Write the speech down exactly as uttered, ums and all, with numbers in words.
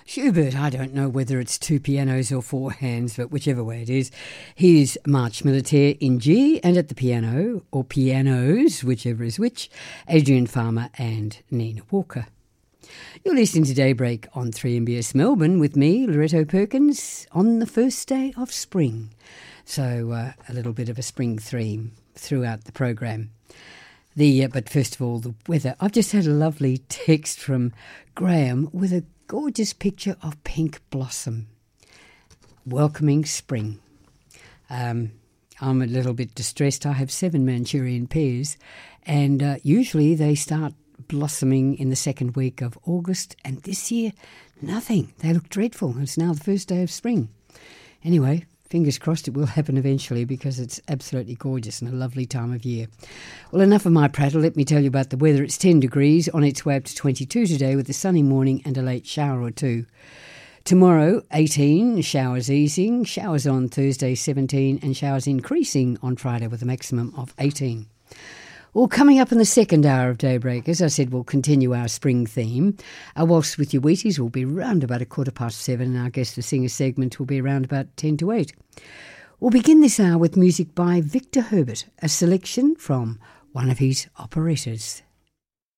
Schubert, I don't know whether it's two pianos or four hands, but whichever way it is, here's March Militaire in G, and at the piano, or pianos, whichever is which, Adrian Farmer and Nina Walker. You're listening to Daybreak on three M B S Melbourne with me, Loretto Perkins, on the first day of spring. So uh, a little bit of a spring theme throughout the program. The uh, but first of all, the weather. I've just had a lovely text from Graham with a gorgeous picture of pink blossom, welcoming spring. Um, I'm a little bit distressed. I have seven Manchurian pears, and uh, usually they start blossoming in the second week of August, and this year, nothing. They look dreadful. It's now the first day of spring. Anyway, fingers crossed it will happen eventually, because it's absolutely gorgeous and a lovely time of year. Well, enough of my prattle. Let me tell you about the weather. It's ten degrees, on its way up to twenty-two today, with a sunny morning and a late shower or two. Tomorrow, eighteen, showers easing, showers on Thursday, seventeen, and showers increasing on Friday with a maximum of eighteen. Well, coming up in the second hour of Daybreak, as I said, we'll continue our spring theme. Our Waltz with Your Wheaties will be round about a quarter past seven, and our Guess the Singer segment will be around about ten to eight. We'll begin this hour with music by Victor Herbert, a selection from one of his operettas.